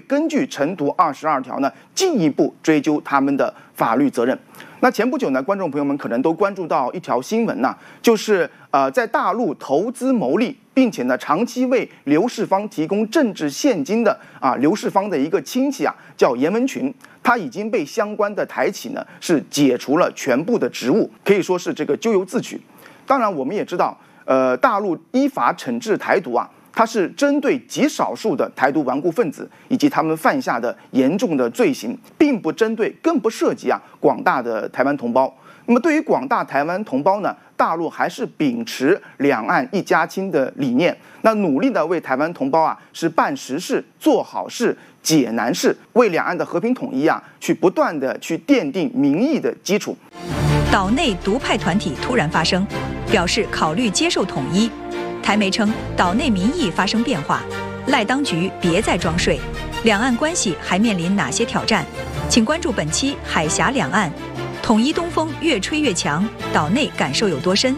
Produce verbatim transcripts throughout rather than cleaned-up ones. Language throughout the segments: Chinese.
根据成都二十二条呢，进一步追究他们的法律责任。那前不久呢，观众朋友们可能都关注到一条新闻呐、啊，就是呃，在大陆投资牟利，并且呢长期为刘世芳提供政治现金的啊，刘世芳的一个亲戚啊，叫严文群，他已经被相关的台企呢是解除了全部的职务，可以说是这个咎由自取。当然，我们也知道，呃，大陆依法惩治台独啊。它是针对极少数的台独顽固分子以及他们犯下的严重的罪行，并不针对，更不涉及啊广大的台湾同胞。那么对于广大台湾同胞呢，大陆还是秉持两岸一家亲的理念，那努力的为台湾同胞啊是办实事、做好事、解难事，为两岸的和平统一啊去不断的去奠定民意的基础。 岛内独派团体突然发声，表示考虑接受统一。台媒称，岛内民意发生变化，赖当局别再装睡。两岸关系还面临哪些挑战？请关注本期《海峡两岸》，统一东风越吹越强，岛内感受有多深？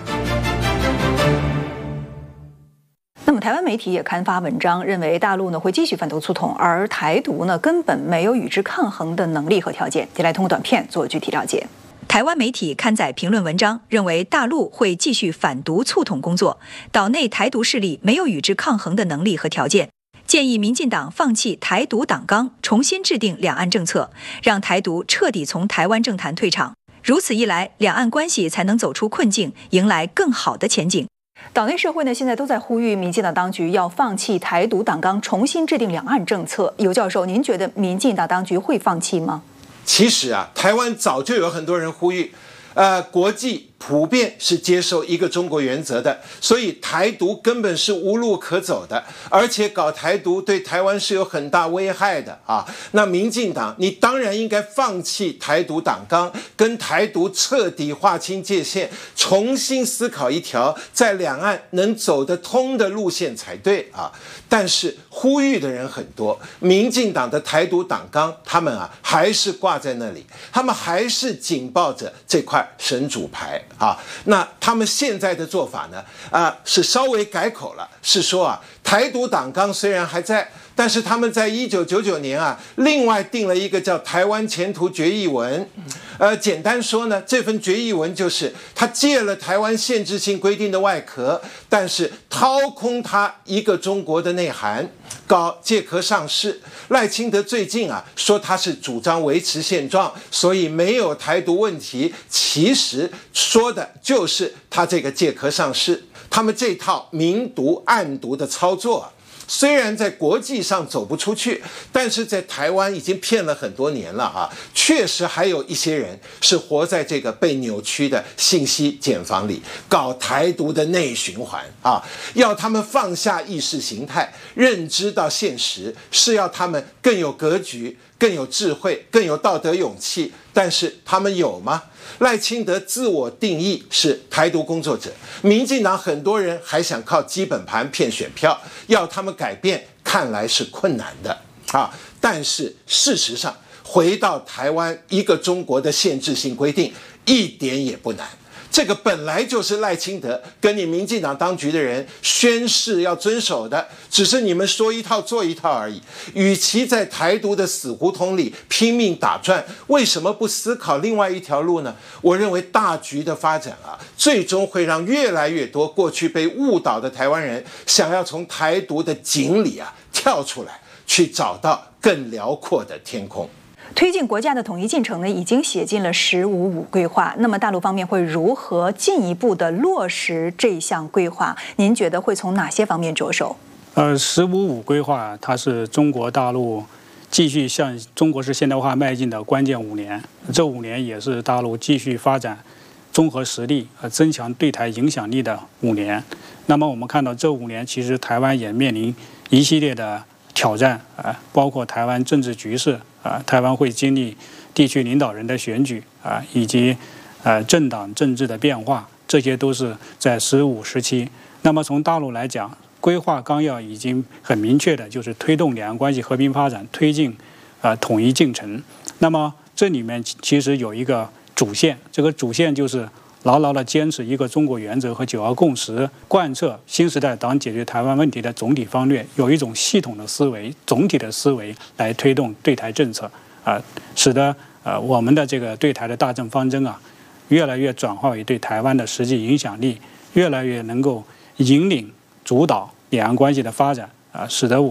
那么，台湾媒体也刊发文章，认为大陆呢会继续反独促统，而台独呢根本没有与之抗衡的能力和条件。接下来通过短片做具体了解。台湾媒体刊载评论文章，认为大陆会继续反独促统工作，岛内台独势力没有与之抗衡的能力和条件，建议民进党放弃台独党纲，重新制定两岸政策，让台独彻底从台湾政坛退场。如此一来，两岸关系才能走出困境，迎来更好的前景。岛内社会呢，现在都在呼吁民进党当局要放弃台独党纲，重新制定两岸政策。尤教授，您觉得民进党当局会放弃吗？ 其实啊，台湾早就有很多人呼吁，呃，国际普遍是接受一个中国原则的，所以台独根本是无路可走的，而且搞台独对台湾是有很大危害的啊。那民进党，你当然应该放弃台独党纲，跟台独彻底划清界限，重新思考一条在两岸能走得通的路线才对啊。但是呼吁的人很多，民进党的台独党纲，他们啊还是挂在那里，他们还是紧抱着这块神主牌啊。那他们现在的做法呢，啊是稍微改口了，是说啊台独党纲虽然还在，但是他们在一九九九年啊，另外定了一个叫《台湾前途决议文》。呃，简单说呢，这份决议文就是他借了台湾限制性规定的外壳，但是掏空它一个中国的内涵，搞借壳上市。赖清德最近啊说他是主张维持现状，所以没有台独问题，其实说的就是他这个借壳上市。他们这套明独暗独的操作，虽然在国际上走不出去，但是在台湾已经骗了很多年了啊！确实还有一些人是活在这个被扭曲的信息茧房里，搞台独的内循环啊！要他们放下意识形态，认知到现实，是要他们更有格局、更有智慧、更有道德勇气，但是他们有吗？赖清德自我定义是台独工作者，民进党很多人还想靠基本盘骗选票，要他们改变，看来是困难的啊。但是事实上，回到台湾一个中国的限制性规定，一点也不难。这个本来就是赖清德跟你民进党当局的人宣誓要遵守的，只是你们说一套做一套而已。与其在台独的死胡同里拼命打转，为什么不思考另外一条路呢？我认为大局的发展啊，最终会让越来越多过去被误导的台湾人想要从台独的井里啊跳出来，去找到更辽阔的天空。 推进国家的统一进程呢，已经写进了“十五五”规划。那么大陆方面会如何进一步的落实这项规划？您觉得会从哪些方面着手？ 呃，“十五五”规划它是中国大陆继续向中国式现代化迈进的关键五年。这五年也是大陆继续发展综合实力和增强对台影响力的五年。那么我们看到这五年，其实台湾也面临一系列的挑战啊，包括台湾政治局势啊，台湾会经历地区领导人的选举啊，以及呃政党政治的变化，这些都是在十五时期。那么从大陆来讲，规划纲要已经很明确的，就是推动两岸关系和平发展，推进啊、呃、统一进程。那么这里面其实有一个主线，这个主线就是牢牢地坚持一个中国原则和九二共识，贯彻新时代党解决台湾问题的总体方略，有一种系统的思维、总体的思维来推动对台政策啊、呃，使得呃我们的这个对台的大政方针啊，越来越转化为对台湾的实际影响力，越来越能够引领主导两岸关系的发展啊、呃，使得我。